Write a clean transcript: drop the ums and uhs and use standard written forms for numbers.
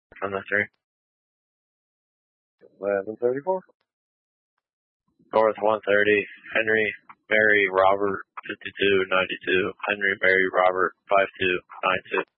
from the 3. 1134. North 130, Henry, Mary, Robert, 5292, Henry, Mary, Robert, 5292.